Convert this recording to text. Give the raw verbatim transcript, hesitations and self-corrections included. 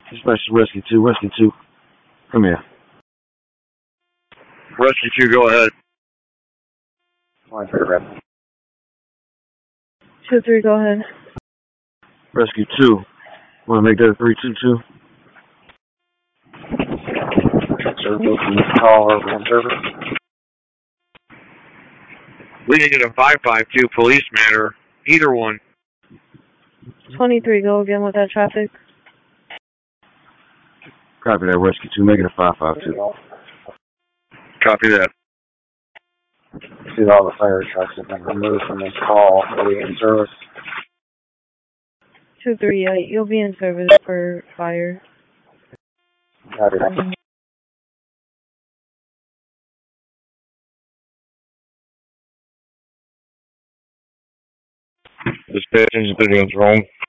Dispatch to Rescue two, Rescue two. Come here. Rescue two, go ahead. two three, go ahead. Rescue two. Want to make that a three two two? Call over service. Leading to five five two, police matter. Either one. twenty-three, go again with that traffic. Copy that, Rescue two. Make it a five five two. Copy that. See all the fire trucks have been removed from this call. Are we in service? two three, uh, you'll be in service for fire. Copy that. Dispatch engine video's wrong.